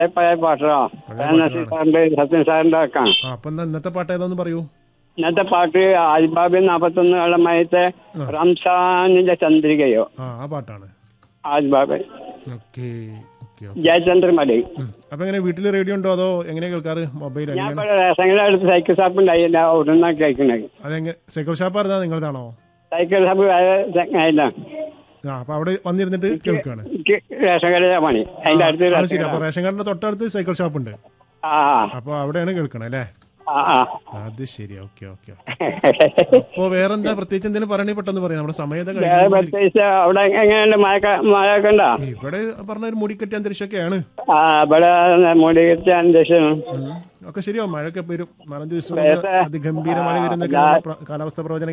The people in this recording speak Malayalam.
പഴയ പാട്ടോ സാറിന്റെ സത്യൻ സാറിന്റെ ഒക്കെ ആ അപ്പൊ എന്താ ഇന്നത്തെ പാട്ട് ഏതാന്ന് പറയൂ. ഇന്നത്തെ പാട്ട് ആൽബാബി 41 കള്ളമയത്തെ റംസാനിന്റെ ചന്ദ്രികയോ ആ പാട്ടാണ് ആൽബാബ്. Okay okay. ജയചന്ദ്രൻ മലി. അപ്പൊ എങ്ങനെ വീട്ടില് റേഡിയോ ഉണ്ടോ അതോ എങ്ങനെയാ കേൾക്കാറ്? മൊബൈൽ ഞാൻ റേഷങ്ങളുടെ അടുത്ത് സൈക്കിൾ ഷാപ്പ് ഉണ്ടായില്ല, അവിടുന്ന് കേൾക്കുന്നത്. അതെങ്ങനെ സൈക്കിൾ ഷാപ്പായിരുന്നാ നിങ്ങളതാണോ? സൈക്കിൾ ഷാപ്പ് ആയില്ല. ആ അപ്പൊ അവിടെ വന്നിരുന്നിട്ട് കേൾക്കാണ്. റേഷൻ കടയിലെ പണി അതിന്റെ അടുത്ത്. ശരി. അപ്പൊ റേഷൻ കാർഡിന്റെ തൊട്ടടുത്ത് സൈക്കിൾ ഷാപ്പ് ഉണ്ട്. അപ്പൊ അവിടെയാണ് കേൾക്കണേ അല്ലേ? അത് ശരി. Okay okay. അപ്പൊ വേറെന്താ പ്രത്യേകിച്ച് എന്തെങ്കിലും പറയണേ പെട്ടെന്ന് പറയാം. നമ്മുടെ സമയത്ത് അവിടെ എങ്ങനെയുണ്ട്? മഴയൊക്കെ ഉണ്ടോ? ഇവിടെ പറഞ്ഞ ഒരു മൂടിക്കെട്ടിയ അന്തരീക്ഷമൊക്കെയാണ്. ഇവിടെ മൂടിക്കെട്ടിയ അന്തരീക്ഷം ഒക്കെ ശരിയാവും. മഴയൊക്കെ വരും. 4 ദിവസം അതിഗംഭീര മഴ വരുന്ന കാലാവസ്ഥ പ്രവചനം